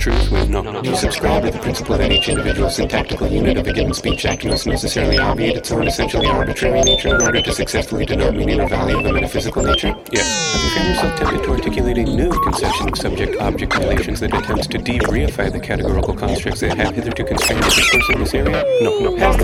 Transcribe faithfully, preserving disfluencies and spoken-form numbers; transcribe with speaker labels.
Speaker 1: truth with no, no, no. You subscribe to the principle that each individual syntactical unit of a given speech act must necessarily obviate its own essentially arbitrary nature in order to successfully denote meaning or value of a metaphysical nature? Yes. Have you found yourself tempted to articulate a new conception of subject-object relations that attempts to de-reify the categorical constructs that have hitherto constrained the discourse in this area? No, no. Has